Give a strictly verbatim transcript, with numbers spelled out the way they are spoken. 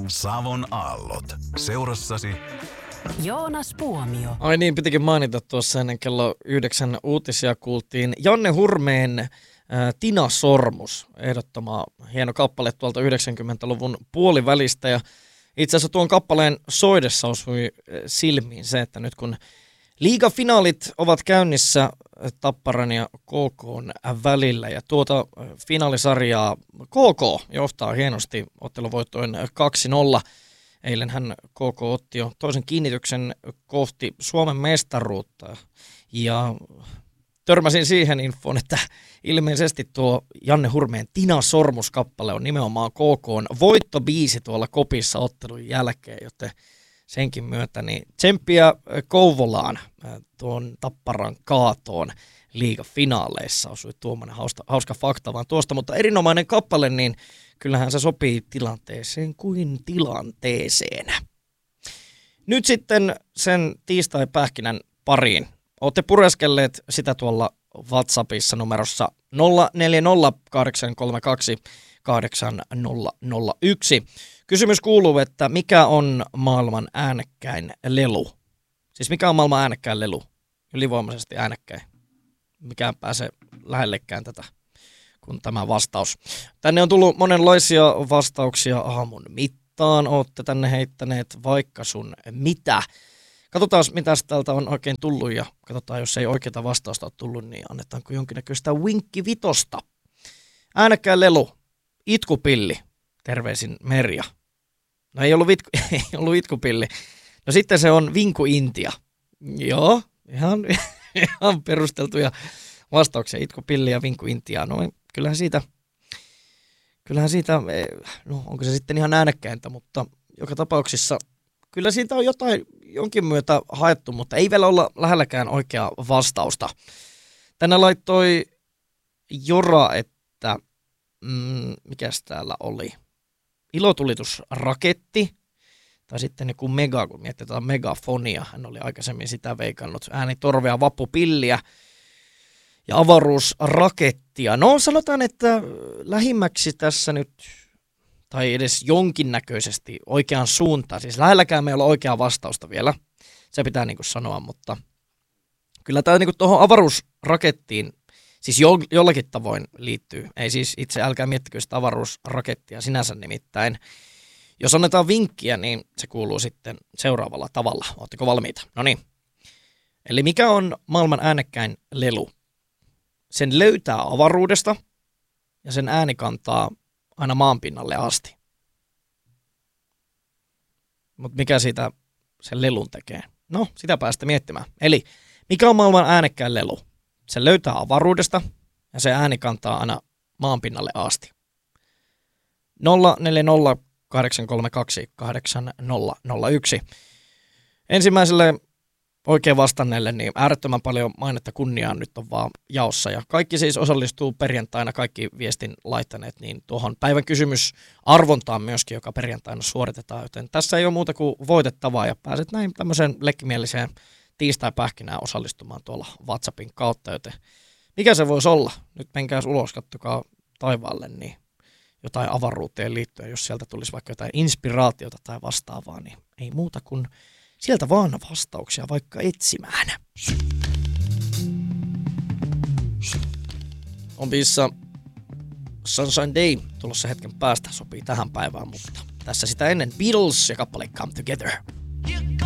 Savon aallot. Seurassasi Joonas Puomio. Ai niin, pitikin mainita tuossa ennen kello yhdeksän uutisia kuultiin. Janne Hurmeen äh, Tina Sormus, ehdottoma hieno kappale tuolta yhdeksänkymmentäluvun puolivälistä. Ja itse asiassa tuon kappaleen soidessa osui silmiin se, että nyt kun liigafinaalit ovat käynnissä Tapparan ja K K:n välillä ja tuota finaalisarjaa K K johtaa hienosti otteluvoittoin kaksi nolla. Eilen hän K K otti jo toisen kiinnityksen kohti Suomen mestaruutta ja törmäsin siihen infoon, että ilmeisesti tuo Janne Hurmeen Tina Sormus-kappale on nimenomaan K K:n voittobiisi tuolla kopissa ottelun jälkeen, joten senkin myötä niin tsemppiä Kouvolaan tuon Tapparan kaatoon liigafinaaleissa osui tuommoinen hauska, hauska fakta vaan tuosta, mutta erinomainen kappale, niin kyllähän se sopii tilanteeseen kuin tilanteeseen. Nyt sitten sen tiistai-pähkinän pariin. Olette pureskelleet sitä tuolla WhatsAppissa numerossa nolla neljä nolla kahdeksan kolme kaksi kahdeksan nolla nolla yksi. Kysymys kuuluu, että mikä on maailman äänekkäin lelu? Siis mikä on maailman äänekkäin lelu? Ylivoimaisesti äänekkäin. Mikään pääse lähellekään tätä kuin tämä vastaus. Tänne on tullut monenlaisia vastauksia aamun mittaan. Olette tänne heittäneet vaikka sun mitä. Katsotaan, mitä täältä on oikein tullut ja katsotaan, jos ei oikeaa vastausta ole tullut, niin annetaanko jonkinnäköistä winkkivitosta. Äänekkäin lelu. Itkupilli. Terveisin Merja. No ei ollut, vitku, ei ollut itkupilli. No sitten se on Vinku Intia. Joo, ihan, ihan perusteltuja vastauksia. Itkupilli ja Vinku Intia. No kyllähän siitä, kyllähän siitä, no onko se sitten ihan äänekkäintä, mutta joka tapauksessa kyllä siitä on jotain jonkin myötä haettu, mutta ei vielä olla lähelläkään oikeaa vastausta. Tänne laittoi Jora, että mm, mikäs täällä oli? Ilotulitusraketti, tai sitten joku mega, kun mietitään megafonia, hän oli aikaisemmin sitä veikannut, äänitorvea, vappupilliä ja avaruusrakettia. No sanotaan, että lähimmäksi tässä nyt, tai edes jonkinnäköisesti oikeaan suuntaan, siis lähelläkään me ei ole oikeaa vastausta vielä, se pitää niin kuin sanoa, mutta kyllä tämä niin kuin tuohon avaruusrakettiin, siis jo, jollakin tavoin liittyy. Ei siis itse, älkää miettikö sitä avaruusrakettia sinänsä nimittäin. Jos annetaan vinkkiä, niin se kuuluu sitten seuraavalla tavalla. Oletteko valmiita? No niin. Eli mikä on maailman äänekkäin lelu? Sen löytää avaruudesta ja sen ääni kantaa aina maanpinnalle asti. Mutta mikä siitä sen lelun tekee? No, sitä päästä miettimään. Eli mikä on maailman äänekkäin lelu? Se löytää avaruudesta ja se ääni kantaa aina maanpinnalle asti. nolla neljä nolla kahdeksan kolme kaksi kahdeksan nolla nolla yksi. Ensimmäiselle oikein vastanneelle niin äärettömän paljon mainetta kunniaa nyt on vaan jaossa. Ja kaikki siis osallistuu perjantaina, kaikki viestin laittaneet, niin tuohon päivän kysymysarvontaan myöskin, joka perjantaina suoritetaan. Joten tässä ei ole muuta kuin voitettavaa ja pääset näin tämmöiseen lekkimieliseen tiistai-pähkinään osallistumaan tuolla WhatsAppin kautta, joten mikä se voisi olla? Nyt menkääs ulos, kattokaa taivaalle, niin jotain avaruuteen liittyen, jos sieltä tulisi vaikka jotain inspiraatiota tai vastaavaa, niin ei muuta kuin sieltä vaan vastauksia vaikka etsimään. On biisissä Sunshine Day tulossa hetken päästä, sopii tähän päivään, mutta tässä sitä ennen Beatles ja kappale Come Together.